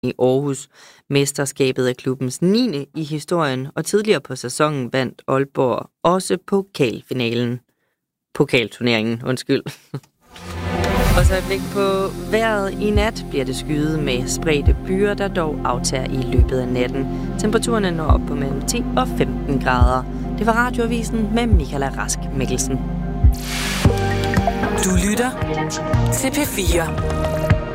i Aarhus. Mesterskabet er klubbens 9. i historien, og tidligere på sæsonen vandt Aalborg også pokalturneringen. Og så et blik på vejret. I nat bliver det skyet med spredte byer, der dog aftager i løbet af natten. Temperaturen når op på mellem 10 og 15 grader. Det var Radioavisen med Michaela Rask Mikkelsen. Du lytter til P4.